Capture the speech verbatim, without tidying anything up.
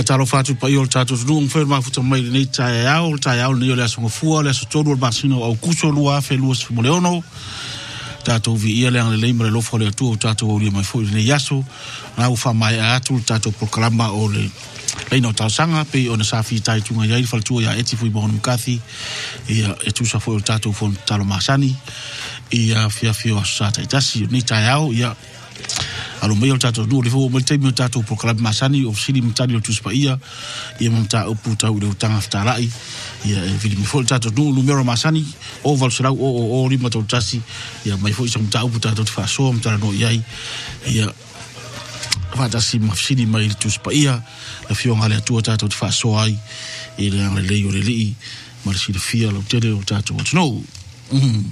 Fatalo fatu pa iol tato nung fer ma futa mai nei tai au tai au nei le songo fua le so todo basino au kuso lua fe luas moleono tato vi ia le ang le le lo fo le tu tato o le mai fo le yaso na u fa mai atu tato proclama o le le no sanga pe ona safi tai tunga ia fal tu ya eti fu bon kathi ia etu sa fo tato fo talo masani ia fia fio sa tai tasi ni tai au ia alo meio tato do le fo mo te mo tato proclama masani o sili mtani o tu spa ia ia mta o puta o le tanga ftarai ia vili mi fo tato do numero masani o val sera o o ri mato tasi ia mai fo isam ta o puta to fa so mta no ia ia vada si mafsidi mai tu spa ia la fio ngale tu tato fa so ai ile le le yo le li mar si le fia lo te o tato no